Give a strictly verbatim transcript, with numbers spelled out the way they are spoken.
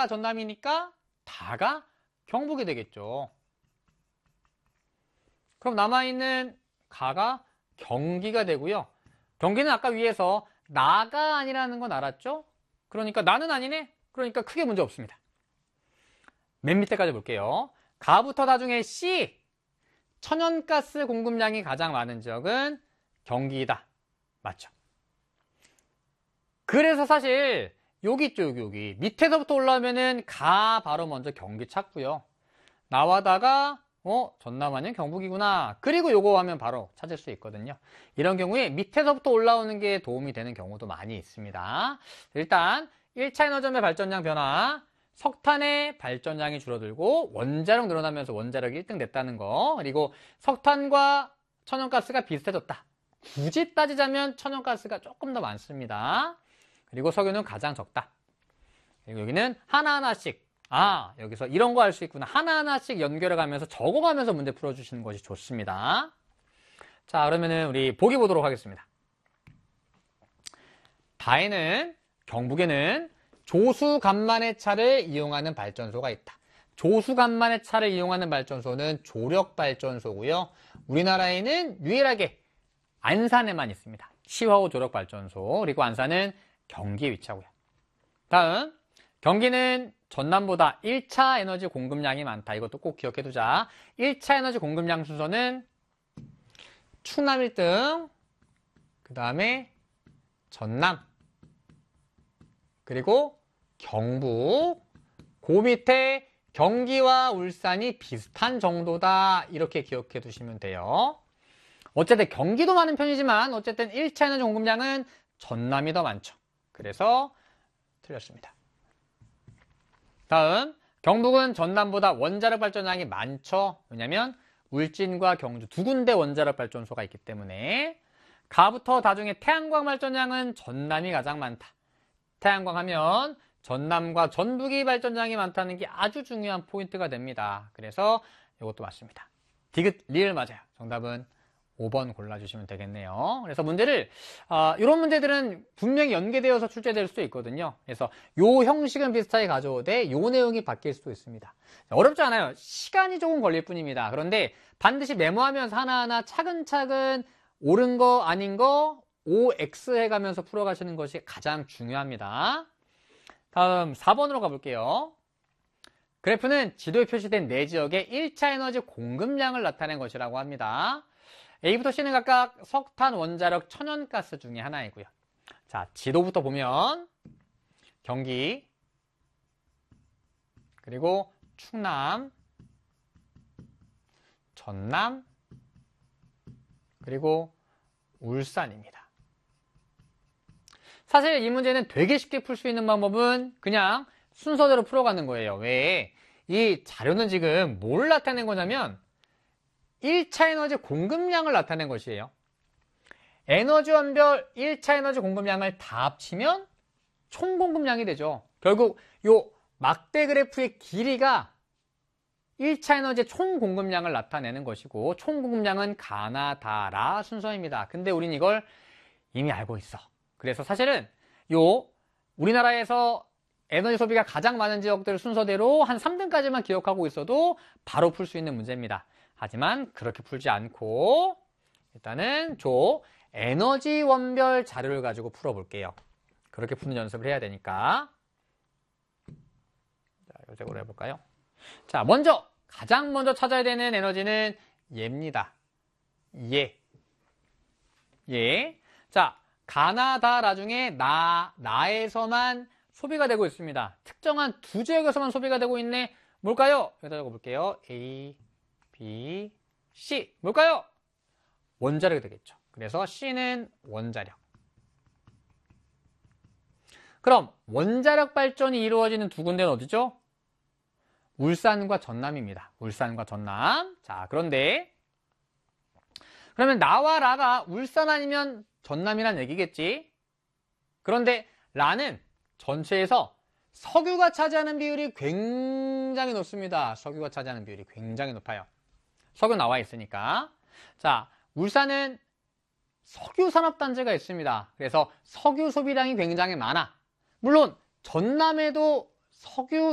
다가 전남이니까 다가 경북이 되겠죠. 그럼 남아있는 가가 경기가 되고요. 경기는 아까 위에서 나가 아니라는 건 알았죠? 그러니까 나는 아니네? 그러니까 크게 문제 없습니다. 맨 밑에까지 볼게요. 가부터 다 중에 C, 천연가스 공급량이 가장 많은 지역은 경기이다. 맞죠? 그래서 사실 여기 있죠, 여기, 여기. 밑에서부터 올라오면은 가 바로 먼저 경기 찾고요. 나와다가 어, 전남 아니면 경북이구나. 그리고 요거 하면 바로 찾을 수 있거든요. 이런 경우에 밑에서부터 올라오는 게 도움이 되는 경우도 많이 있습니다. 일단 일 차 에너지원별 발전량 변화, 석탄의 발전량이 줄어들고 원자력 늘어나면서 원자력이 일 등 됐다는 거, 그리고 석탄과 천연가스가 비슷해졌다. 굳이 따지자면 천연가스가 조금 더 많습니다. 그리고 석유는 가장 적다. 그리고 여기는 하나하나씩, 아, 여기서 이런 거 할 수 있구나. 하나하나씩 연결해 가면서 적어가면서 문제 풀어주시는 것이 좋습니다. 자, 그러면은 우리 보기 보도록 하겠습니다. 다에는, 경북에는 조수간만의 차를 이용하는 발전소가 있다. 조수간만의 차를 이용하는 발전소는 조력발전소고요. 우리나라에는 유일하게 안산에만 있습니다. 시화호 조력발전소. 그리고 안산은 경기에 위치하고요. 다음, 경기는 전남보다 일 차 에너지 공급량이 많다. 이것도 꼭 기억해두자. 일 차 에너지 공급량 순서는 충남 일 등, 그 다음에 전남, 그리고 경북, 그 밑에 경기와 울산이 비슷한 정도다. 이렇게 기억해 두시면 돼요. 어쨌든 경기도 많은 편이지만 어쨌든 일 차 에너지 공급량은 전남이 더 많죠. 그래서 틀렸습니다. 다음, 경북은 전남보다 원자력 발전량이 많죠. 왜냐면 울진과 경주 두 군데 원자력 발전소가 있기 때문에. 가부터 다 중에 태양광 발전량은 전남이 가장 많다. 태양광 하면 전남과 전북이 발전량이 많다는 게 아주 중요한 포인트가 됩니다. 그래서 이것도 맞습니다. 디귿, 리을 맞아요. 정답은 오 번 골라주시면 되겠네요. 그래서 문제를 어, 이런 문제들은 분명히 연계되어서 출제될 수도 있거든요. 그래서 요 형식은 비슷하게 가져오되 요 내용이 바뀔 수도 있습니다. 어렵지 않아요. 시간이 조금 걸릴 뿐입니다. 그런데 반드시 메모하면서 하나하나 차근차근 옳은 거 아닌 거 오엑스 해가면서 풀어가시는 것이 가장 중요합니다. 다음 사 번으로 가볼게요. 그래프는 지도에 표시된 네 지역의 일 차 에너지 공급량을 나타낸 것이라고 합니다. A부터 C는 각각 석탄, 원자력, 천연가스 중에 하나이고요. 자, 지도부터 보면 경기, 그리고 충남, 전남, 그리고 울산입니다. 사실 이 문제는 되게 쉽게 풀 수 있는 방법은 그냥 순서대로 풀어가는 거예요. 왜? 이 자료는 지금 뭘 나타낸 거냐면 일 차 에너지 공급량을 나타낸 것이에요. 에너지원별 일 차 에너지 공급량을 다 합치면 총 공급량이 되죠. 결국 요 막대 그래프의 길이가 일 차 에너지 총 공급량을 나타내는 것이고 총 공급량은 가나, 다, 라 순서입니다. 근데 우린 이걸 이미 알고 있어. 그래서 사실은 요 우리나라에서 에너지 소비가 가장 많은 지역들 순서대로 한 삼 등까지만 기억하고 있어도 바로 풀 수 있는 문제입니다. 하지만 그렇게 풀지 않고 일단은 조 에너지 원별 자료를 가지고 풀어볼게요. 그렇게 푸는 연습을 해야 되니까. 자, 요쪽으로 해볼까요? 자, 먼저 가장 먼저 찾아야 되는 에너지는 얘입니다. 얘. 얘. 자, 가나다라 중에 나, 나에서만 소비가 되고 있습니다. 특정한 두 지역에서만 소비가 되고 있네. 뭘까요? 여기다 적어볼게요. A, B, C. 뭘까요? 원자력이 되겠죠. 그래서 C는 원자력. 그럼 원자력 발전이 이루어지는 두 군데는 어디죠? 울산과 전남입니다. 울산과 전남. 자, 그런데 그러면 나와 라가 울산 아니면 전남이란 얘기겠지? 그런데 라는 전체에서 석유가 차지하는 비율이 굉장히 높습니다. 석유가 차지하는 비율이 굉장히 높아요. 석유 나와 있으니까. 자, 울산은 석유산업단지가 있습니다. 그래서 석유 소비량이 굉장히 많아. 물론 전남에도 석유